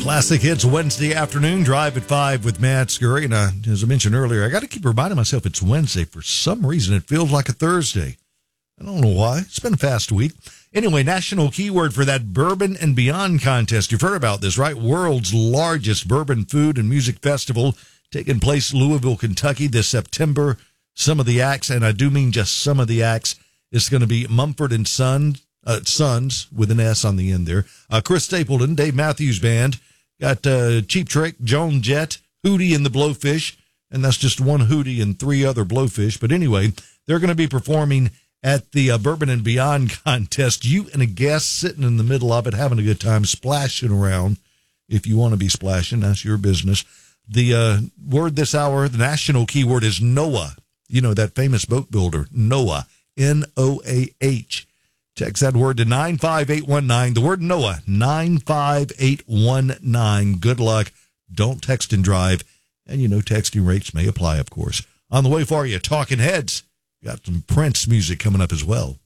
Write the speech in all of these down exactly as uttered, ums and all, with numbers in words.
Classic Hits Wednesday afternoon, Drive at five with Matt Scurry. And uh, as I mentioned earlier, I got to keep reminding myself it's Wednesday. For some reason, it feels like a Thursday. I don't know why. It's been a fast week. Anyway, national keyword for that Bourbon and Beyond contest. You've heard about this, right? World's largest bourbon food and music festival taking place in Louisville, Kentucky this September. Some of the acts, and I do mean just some of the acts, is going to be Mumford and Sons, uh, Sons with an S on the end there. Uh, Chris Stapleton, Dave Matthews Band. Got uh, Cheap Trick, Joan Jett, Hootie and the Blowfish, and that's just one Hootie and three other Blowfish. But anyway, they're going to be performing at the uh, Bourbon and Beyond contest. You and a guest sitting in the middle of it, having a good time, splashing around. If you want to be splashing, that's your business. The uh, word this hour, the national keyword is NOAH. You know, that famous boat builder, NOAH, N O A H. Text that word to nine five eight one nine. The word NOAH, nine five eight one nine. Good luck. Don't text and drive. And, you know, texting rates may apply, of course. On the way for you, Talking Heads. Got some Prince music coming up as well.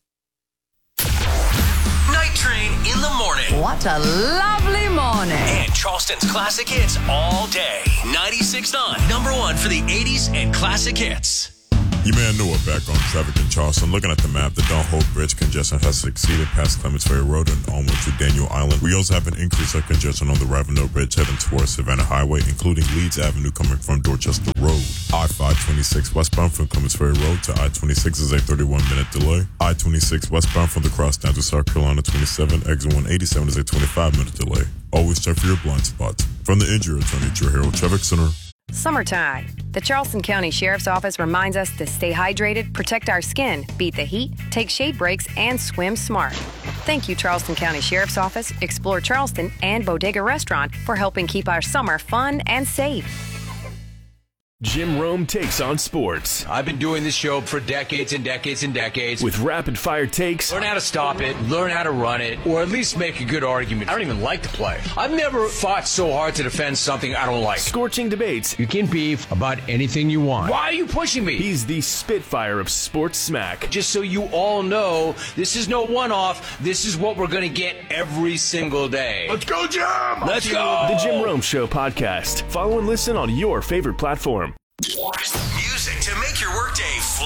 Night Train in the morning. What a lovely morning. And Charleston's classic hits all day. ninety-six point nine, number one for the eighties and classic hits. You may know it back on traffic in Charleston. Looking at the map, the Don Hope Bridge congestion has exceeded past Clements Ferry Road and onward to Daniel Island. We also have an increase of congestion on the Ravenel Bridge heading towards Savannah Highway, including Leeds Avenue coming from Dorchester Road. I five twenty-six westbound from Clements Ferry Road to I twenty-six is a thirty-one minute delay. I twenty-six westbound from the cross down to South Carolina twenty-seven, exit one eighty-seven is a twenty-five minute delay. Always check for your blind spots. From the injury attorney to your Harold Traffic Center. Summertime. The Charleston County Sheriff's Office reminds us to stay hydrated, protect our skin, beat the heat, take shade breaks, and swim smart. Thank you, Charleston County Sheriff's Office, Explore Charleston, and Bodega Restaurant for helping keep our summer fun and safe. Jim Rome takes on sports. I've been doing this show for decades and decades and decades. With rapid-fire takes. Learn how to stop it, learn how to run it, or at least make a good argument. I don't even like to play. I've never fought so hard to defend something I don't like. Scorching debates. You can beef about anything you want. Why are you pushing me? He's the Spitfire of sports smack. Just so you all know, this is no one-off. This is what we're going to get every single day. Let's go, Jim! Let's go! The Jim Rome Show podcast. Follow and listen on your favorite platform. Music to make your workday fly.